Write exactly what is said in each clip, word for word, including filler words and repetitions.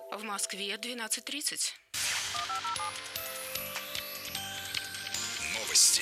В Москве двенадцать тридцать. Новости.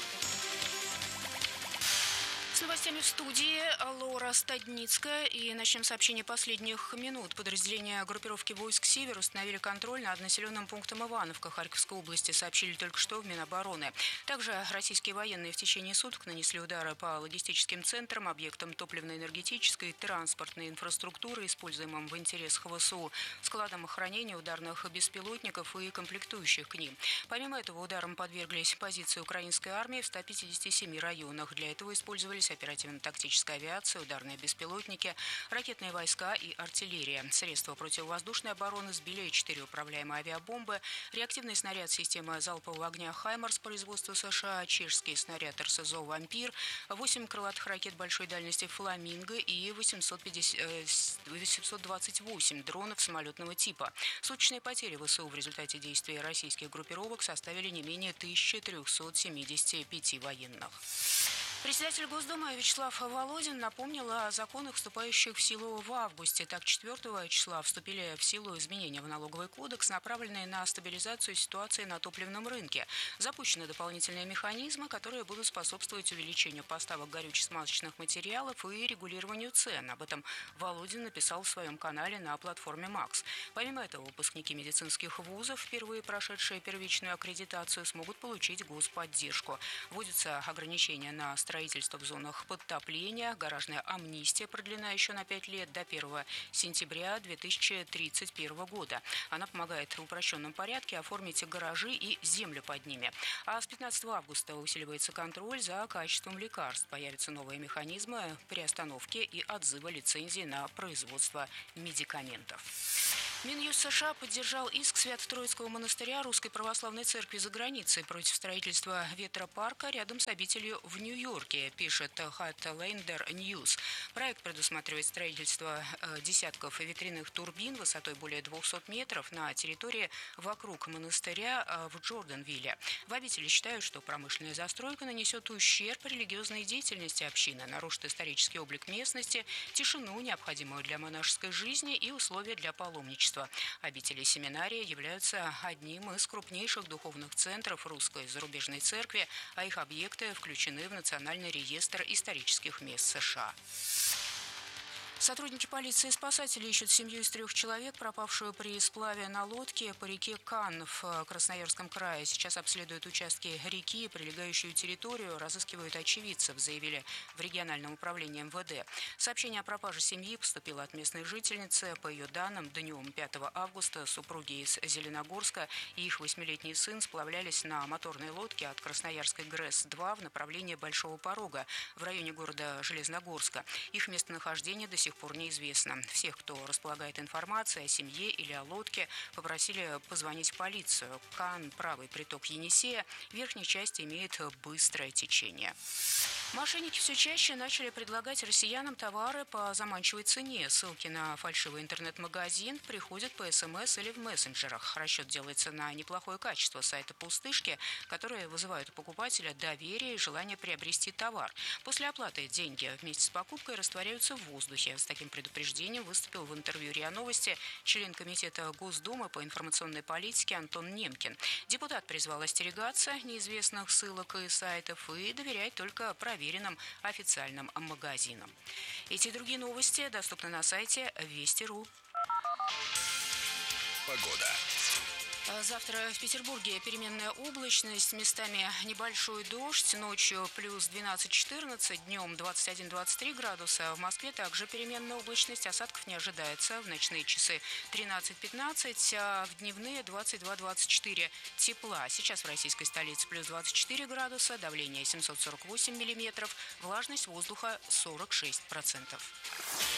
С новостями в студии Лора Стадницкая. И начнем сообщение последних минут. Подразделения группировки войск «Север» установили контроль над населенным пунктом Ивановка Харьковской области, сообщили только что в Минобороны. Также российские военные в течение суток нанесли удары по логистическим центрам, объектам топливно-энергетической и транспортной инфраструктуры, используемым в интересах ВСУ, складам хранения ударных беспилотников и комплектующих к ним. Помимо этого, ударам подверглись позиции украинской армии в ста пятидесяти семи районах. Для этого использовались оперативно-тактическая авиация, ударные беспилотники, ракетные войска и артиллерия. Средства противовоздушной обороны сбили четыре управляемые авиабомбы, реактивный снаряд системы залпового огня «Хаймарс» производства США, чешский снаряд РСЗО «Вампир», восемь крылатых ракет большой дальности «Фламинго» и восемьсот двадцать восемь дронов самолетного типа. Суточные потери ВСУ в результате действий российских группировок составили не менее тысячи трёхсот семидесяти пяти военных. Председатель Госдумы Вячеслав Володин напомнил о законах, вступающих в силу в августе. Так, четвёртого числа вступили в силу изменения в налоговый кодекс, направленные на стабилизацию ситуации на топливном рынке. Запущены дополнительные механизмы, которые будут способствовать увеличению поставок горюче-смазочных материалов и регулированию цен. Об этом Володин написал в своем канале на платформе Макс. Помимо этого, выпускники медицинских вузов, впервые прошедшие первичную аккредитацию, смогут получить господдержку. Вводятся ограничения на строительство в зонах подтопления. Гаражная амнистия продлена еще на пять лет до первого сентября две тысячи тридцать первого года. Она помогает в упрощенном порядке оформить гаражи и землю под ними. А с пятнадцатого августа усиливается контроль за качеством лекарств. Появятся новые механизмы приостановки и отзыва лицензии на производство медикаментов. Минюст США поддержал иск Свято-Троицкого монастыря Русской Православной Церкви за границей против строительства ветропарка рядом с обителью в Нью-Йорке, пишет Heartlander News. Проект предусматривает строительство десятков ветряных турбин высотой более двухсот метров на территории вокруг монастыря в Джорданвилле. В обители считают, что промышленная застройка нанесет ущерб религиозной деятельности общины, нарушит исторический облик местности, тишину, необходимую для монашеской жизни, и условия для паломничества. Обители семинарии являются одним из крупнейших духовных центров русской зарубежной церкви, а их объекты включены в Национальный реестр исторических мест США. Сотрудники полиции и спасатели ищут семью из трех человек, пропавшую при сплаве на лодке по реке Кан в Красноярском крае. Сейчас обследуют участки реки, прилегающую территорию, разыскивают очевидцев, заявили в региональном управлении эм вэ дэ. Сообщение о пропаже семьи поступило от местной жительницы. По ее данным, днем пятого августа супруги из Зеленогорска и их восьмилетний сын сплавлялись на моторной лодке от Красноярской ГРЭС два в направлении Большого Порога в районе города Железногорска. Их местонахождение до сих пор неизвестно. Всех, кто располагает информацией о семье или о лодке, попросили позвонить в полицию. Кан, правый приток Енисея, в верхней части имеет быстрое течение. Мошенники все чаще начали предлагать россиянам товары по заманчивой цене. Ссылки на фальшивый интернет-магазин приходят по эс эм эс или в мессенджерах. Расчет делается на неплохое качество сайта «Пустышки», которые вызывают у покупателя доверие и желание приобрести товар. После оплаты деньги вместе с покупкой растворяются в воздухе. С таким предупреждением выступил в интервью РИА Новости член Комитета Госдумы по информационной политике Антон Немкин. Депутат призвал остерегаться неизвестных ссылок и сайтов и доверять только проверенным официальным магазинам. Эти и другие новости доступны на сайте вести точка ру. Погода. Завтра в Петербурге переменная облачность, местами небольшой дождь, ночью плюс двенадцать-четырнадцать, днем двадцать один - двадцать три градуса. В Москве также переменная облачность, осадков не ожидается. В ночные часы тринадцать-пятнадцать, а в дневные двадцать два - двадцать четыре тепла. Сейчас в российской столице плюс двадцать четыре градуса, давление семьсот сорок восемь миллиметров, влажность воздуха сорок шесть процентов.